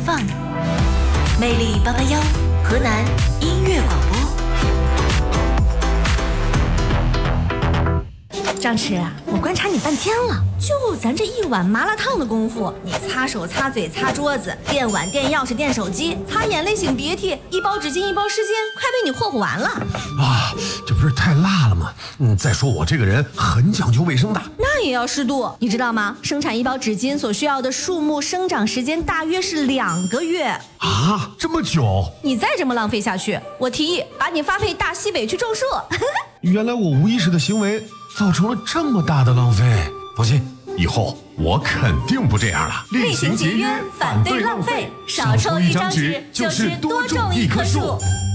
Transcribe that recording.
放，魅力881，河南音乐广播。 张弛啊，我观察你半天了，就咱这一碗麻辣烫的功夫，你擦手、擦嘴、擦桌子，垫碗、垫钥匙、垫手机，擦眼泪、擤鼻涕，一包纸巾、一包湿巾，快被你霍霍完了啊！这不是太辣了吗？再说我这个人很讲究卫生的， 那也要适度，你知道吗？生产一包纸巾所需要的树木生长时间大约是2个月啊，这么久？ 你再这么浪费下去，我提议把你发配大西北去种树。 原来我无意识的行为造成了这么大的浪费。放心，以后我肯定不这样了。 厉行节约，反对浪费，少抽一张纸就是多种一棵树。